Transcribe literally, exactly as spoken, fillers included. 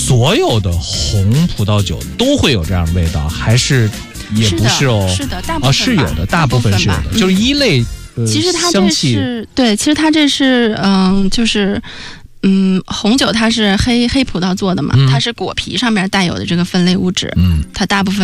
所有的红葡萄酒都会有这样的味道，还是也不是哦？ 是的，是的，大部分啊是有的，大部分是有的， 嗯、 就是一类。呃、 其实它这是对，其实它这是嗯、呃，就是嗯，红酒它是黑黑葡萄做的嘛，嗯、它是果皮上面带有的这个分类物质，嗯，它大部分。